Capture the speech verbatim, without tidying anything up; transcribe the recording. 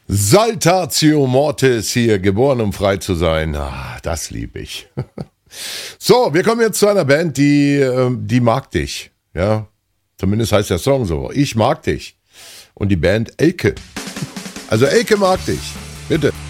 Saltatio Mortis hier, geboren um frei zu sein. Ah, das liebe ich. So, wir kommen jetzt zu einer Band, die, die mag dich. Ja, zumindest heißt der Song so. Ich mag dich. Und die Band Elke. Also Elke mag dich. Bitte.